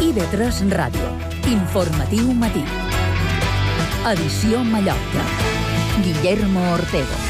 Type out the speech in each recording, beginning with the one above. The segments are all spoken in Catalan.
IB3 Ràdio. Informatiu matí. Edició Mallorca. Guillermo Ortego.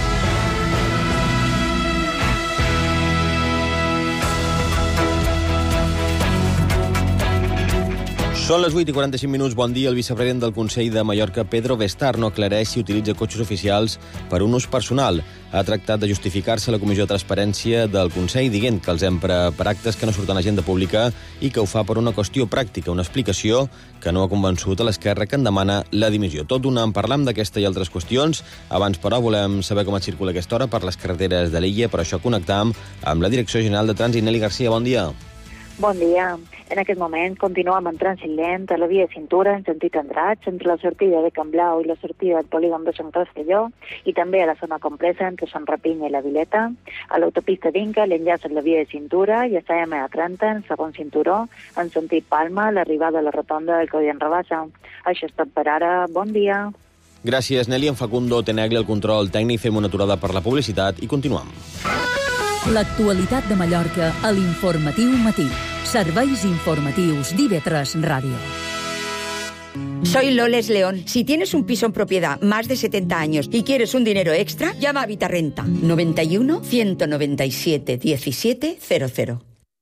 Són les 8:45. Bon dia. El vicepresident del Consell de Mallorca, Pedro Vestar, no aclareix si utilitza cotxes oficials per un ús personal. Ha tractat de justificar-se a la Comissió de Transparència del Consell, dient que els empra per actes que no surten a l'agenda pública i que ho fa per una qüestió pràctica, una explicació que no ha convençut a l'esquerra, que en demana la dimissió. Tot d'una en parlam d'aquesta i altres qüestions. Abans, però, volem saber com es circula a aquesta hora per les carreteres de l'illa. Per això connectam amb la Direcció General de Trànsit, Nelly Garcia. Bon dia. Bon dia. En aquest moment continuem en trànsit lent a la via de cintura en sentit Andratx, entre la sortida de Can Blau i la sortida del polígon de Sant Castelló, i també a la zona compresa entre Sant Rapinya i la Vileta. A l'autopista d'Inca l'enllaç amb la via de cintura i està a M30 en segon cinturó en sentit Palma, l'arribada a la rotonda del Codi en Rabassa. Això és tot per ara. Bon dia. Gràcies, Nelly. En Facundo Tenegli, el control tècnic. Fem una aturada per la publicitat i continuem. L'actualitat de Mallorca a l'Informatiu Matí. Serveis informatius d'IB3 Ràdio. Soy Loles León. Si tienes un piso en propiedad más de 70 años y quieres un dinero extra, llama a Vitarrenta. 91 197 1700.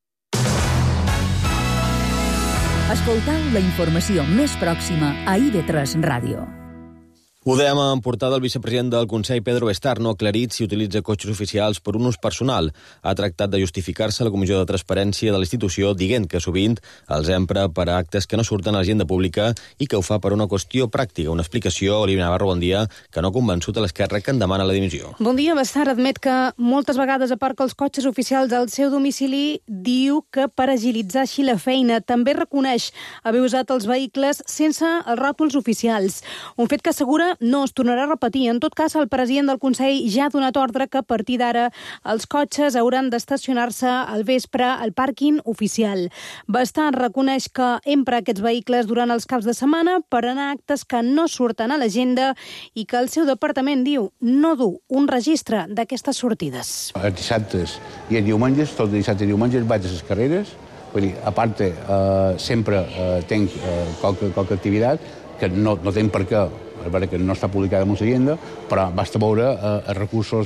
Escoltau la informació més pròxima a IB3 Ràdio. Ho dèiem en portada el vicepresident del Consell, Pedro Vestar, no ha aclarit si utilitza cotxes oficials per un ús personal. Ha tractat de justificar-se a la Comissió de Transparència de la institució, dient que sovint els empra per a actes que no surten a l'agenda pública i que ho fa per una qüestió pràctica. Una explicació, Olivia Navarro, bon dia, que no ha convençut a l'esquerra, que en demana la dimissió. Bon dia. Vestar admet que moltes vegades aparca els cotxes oficials al seu domicili. Diu que per agilitzar així la feina. També reconeix haver usat els vehicles sense els ròtols oficials. Un fet que assegura no es tornarà a repetir. En tot cas, el president del Consell ja ha donat ordre que a partir d'ara els cotxes hauran d'estacionar-se al vespre al pàrquing oficial. Vestar reconeix que empra aquests vehicles durant els caps de setmana per anar a actes que no surten a l'agenda i que el seu departament, diu, no du un registre d'aquestes sortides. Els dissabtes i els diumenges, tots els dissabtes i diumenges vaig a les carreres. Vull dir, a part, sempre tenc qualque activitat que no tenc per què, és veritat que no està publicada en l'agenda, però basta veure els recursos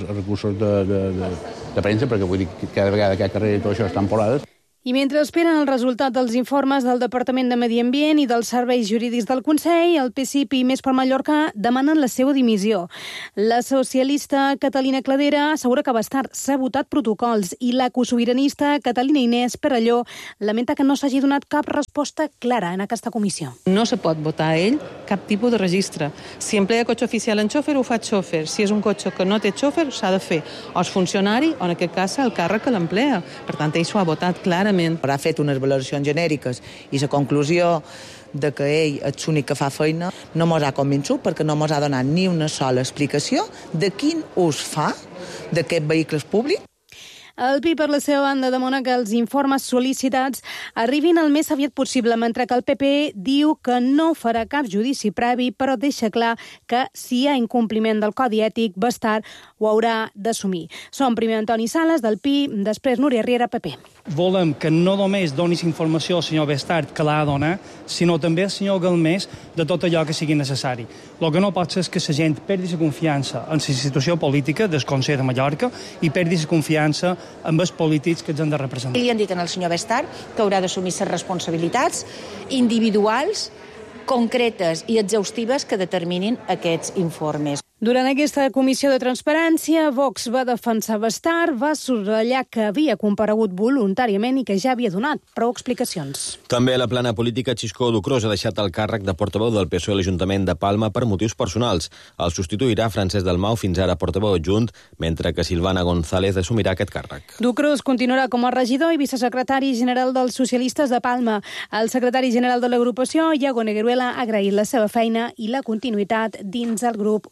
de premsa, perquè vull dir que cada vegada que hi ha carrera i tot això estan polades. I mentre esperen el resultat dels informes del Departament de Medi Ambient i dels serveis jurídics del Consell, el PSIP i Més per Mallorca demanen la seva dimissió. La socialista Catalina Cladera assegura que Vestar s'ha votat protocols i l'ecosobiranista Catalina Inés Perelló lamenta que no s'hagi donat cap resposta clara en aquesta comissió. No se pot votar a ell cap tipus de registre. Si emplea cotxe oficial en xòfer, ho fa xòfer. Si és un cotxe que no té xòfer, s'ha de fer o és funcionari o, en aquest cas, el càrrec que l'emplea. Per tant, ell s'ho ha votat clarament. Ha fet unes valoracions genèriques i la conclusió de que ell és l'únic que fa feina no mos ha convençut, perquè no mos ha donat ni una sola explicació de quin ús fa d'aquests vehicles públics. El PI, per la seva banda, demana que els informes sol·licitats arribin el més aviat possible, mentre que el PP diu que no farà cap judici previ, però deixa clar que si hi ha incompliment del Codi Ètic, Vestar ho haurà d'assumir. Som primer Antoni Sales, del PI, després Núria Riera, PP. Volem que no només donis informació al senyor Vestar, que l'ha de donar, sinó també al senyor Galmés de tot allò que sigui necessari. El que no pot ser és que la gent perdi la confiança en la institució política del Consell de Mallorca i perdi la confiança amb els polítics que ens han de representar. Li han dit al senyor Vestar que haurà d'assumir les responsabilitats individuals, concretes i exhaustives que determinin aquests informes. Durant aquesta comissió de transparència, Vox va defensar Vestar, va subratllar que havia comparegut voluntàriament i que ja havia donat prou explicacions. També a la plana política, Xisco Ducros ha deixat el càrrec de portaveu del PSOE a l'Ajuntament de Palma per motius personals. El substituirà Francesc Dalmau, fins ara portaveu adjunt, mentre que Silvana González assumirà aquest càrrec. Ducros continuarà com a regidor i vicesecretari general dels socialistes de Palma. El secretari general de l'agrupació, Iago Negueruela, ha agraït la seva feina i la continuïtat dins el grup municipal.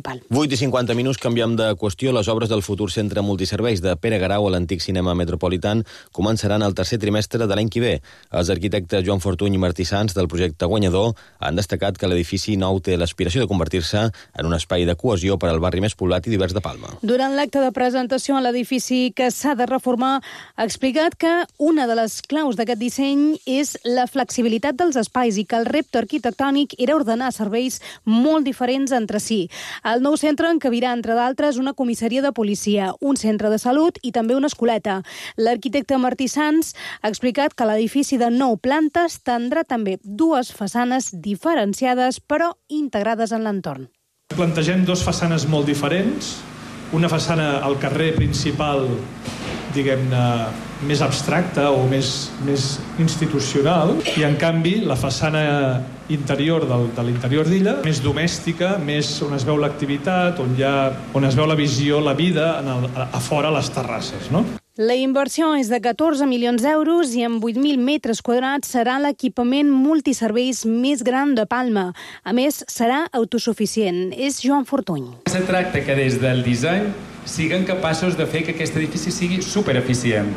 municipal. 8:50, canviem de qüestió. Les obres del futur centre multiserveis de Pere Garau a l'antic cinema Metropolitan començaran el tercer trimestre de l'any que ve. Els arquitectes Joan Fortuny i Martí Sans del projecte Guanyador han destacat que l'edifici nou té l'aspiració de convertir-se en un espai de cohesió per al barri més poblat i divers de Palma. Durant l'acte de presentació a l'edifici que s'ha de reformar, ha explicat que una de les claus d'aquest disseny és la flexibilitat dels espais i que el repte arquitectònic era ordenar serveis molt diferents entre si. El nou centre encabirà, entre d'altres, una comissaria de policia, un centre de salut i també una escoleta. L'arquitecte Martí Sans ha explicat que l'edifici de 9 plantes tindrà també 2 façanes diferenciades però integrades en l'entorn. Plantegem 2 façanes molt diferents. Una façana al carrer principal, diguem-ne, més abstracta o més institucional, i en canvi la façana interior de l'interior d'Illa, més domèstica, més on es veu l'activitat, on es veu la visió, la vida a fora, a les terrasses, no? La inversió és de 14 milions d'euros i amb 8.000 metres quadrats serà l'equipament multiserveis més gran de Palma. A més, serà autosuficient. És Joan Fortuny. Se tracta que des del disseny siguin capaços de fer que aquest edifici sigui supereficient.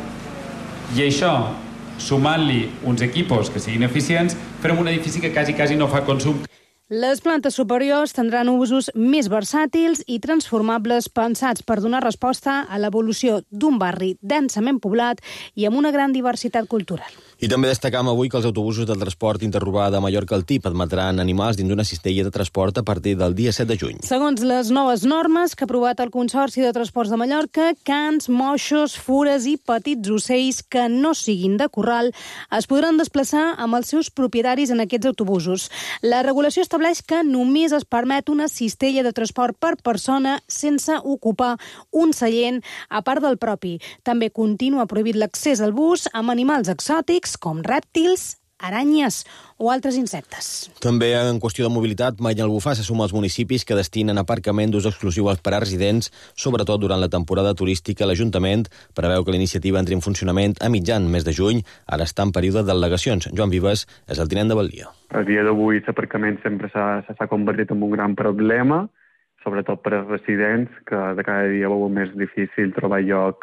I això, sumant-li uns equipos que siguin eficients, farem un edifici que quasi no fa consum. Les plantes superiors tindran usos més versàtils i transformables pensats per donar resposta a l'evolució d'un barri densament poblat i amb una gran diversitat cultural. I també destacam avui que els autobusos del transport interurbà de Mallorca al TIP admetran animals dins d'una cistella de transport a partir del dia 7 de juny. Segons les noves normes que ha aprovat el Consorci de Transports de Mallorca, cans, moixos, fures i petits ocells que no siguin de corral es podran desplaçar amb els seus propietaris en aquests autobusos. La regulació estableix que només es permet una cistella de transport per persona sense ocupar un seient a part del propi. També continua prohibit l'accés al bus amb animals exòtics com rèptils, aranyes o altres insectes. També en qüestió de mobilitat, Banyalbufar se suma als municipis que destinen aparcament d'ús exclusiu per a residents, sobretot durant la temporada turística. L'Ajuntament preveu que la iniciativa entri en funcionament a mitjan mes de juny, ara està en període d'al·legacions. Joan Vives és el tinent de Batllia. A dia d'avui l'aparcament sempre s'ha convertit en un gran problema, sobretot per als residents, que de cada dia veuen més difícil trobar lloc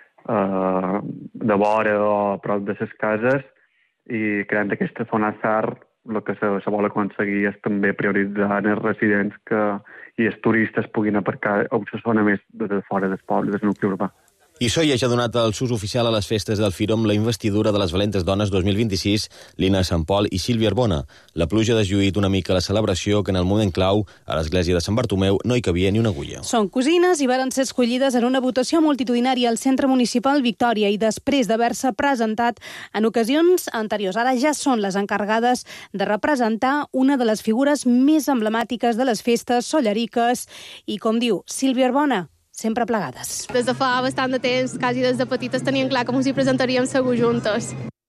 de vora o a prop de les cases, i creant aquesta zona SAR el que se vol aconseguir és també prioritzar els residents i els turistes puguin aparcar a una zona més de fora del poble, del nucli urbà. I Soia ja ha donat el sus oficial a les festes del Firo amb la investidura de les Valentes Dones 2026, Lina Sant Pol i Sílvia Arbona. La pluja ha deslluït una mica la celebració, que en el moment clau, a l'església de Sant Bartomeu, no hi cabia ni una agulla. Són cosines i varen ser escollides en una votació multitudinària al Centre Municipal Victòria i després d'haver-se presentat en ocasions anteriors. Ara ja són les encarregades de representar una de les figures més emblemàtiques de les festes solleriques i, com diu Sílvia Arbona, sempre plegades. Des de fa bastant de temps, quasi des de petites, tenien clar que ens hi presentaríem segur juntes.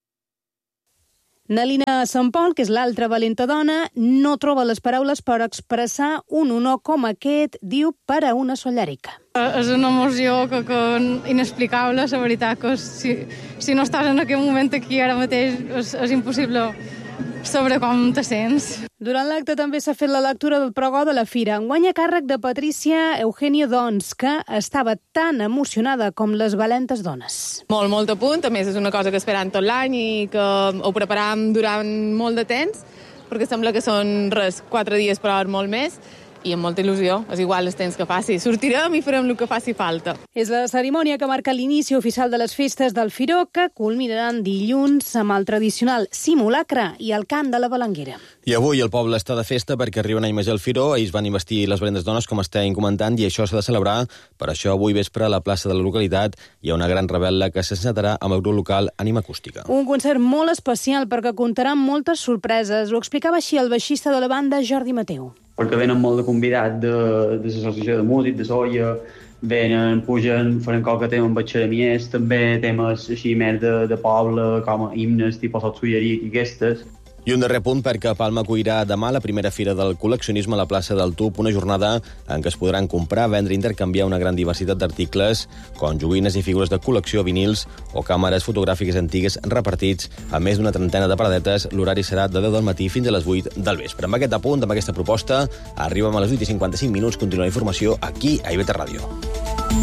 Nalina Sant Pol, que és l'altra valenta dona, no troba les paraules per expressar un honor com aquest, diu, per a una sollerica. És una emoció que inexplicable, la veritat, que si no estàs en aquell moment aquí ara mateix és impossible saber com te sents. Durant l'acte també s'ha fet la lectura del pregó de la Fira. Enguany a càrrec de Patricia Eugenio Dons, que estava tan emocionada com les valentes dones. Molt a punt. A més, és una cosa que esperam tot l'any i que ho preparam durant molt de temps, perquè sembla que són 4 dies, però molt més, i amb molta il·lusió. És igual el temps que faci. Sortirem i farem el que faci falta. És la cerimònia que marca l'inici oficial de les festes del Firó, que culminaran dilluns amb el tradicional simulacre i el cant de la Balanguera. I avui el poble està de festa perquè arriba un any més al Firó. Ells van investir les Valentes Dones, com estem comentant, i això s'ha de celebrar. Per això avui vespre a la plaça de la localitat hi ha una gran revetlla que s'encetarà amb el grup local Ànima Acústica. Un concert molt especial perquè comptarà amb moltes sorpreses. Ho explicava així el baixista de la banda, Jordi Mateu. Perquè venen molt de convidats de l'associació de músic, de Soia, venen, pugen, faran qualque tema amb xeramies, també temes així més de poble, com himnes, tipus Sotsulleria i aquestes. I un darrer punt perquè Palma acollirà demà la primera fira del col·leccionisme a la plaça del Tub, una jornada en què es podran comprar, vendre i intercanviar una gran diversitat d'articles, com joguines i figures de col·lecció, vinils o càmeres fotogràfiques antigues repartits a més d'una trentena de paradetes. L'horari serà de 10 del matí fins a les 8 del vespre. Amb aquest apunt, amb aquesta proposta, arribem a les 8:55. Continua la informació aquí a IB3 Ràdio.